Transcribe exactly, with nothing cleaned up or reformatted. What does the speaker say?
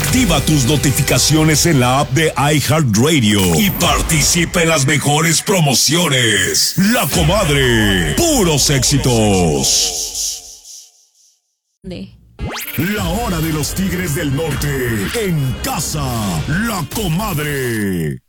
Activa tus notificaciones en la app de iHeartRadio y participa en las mejores promociones. La Comadre, puros éxitos. ¿De? La hora de los Tigres del Norte, en casa, La Comadre.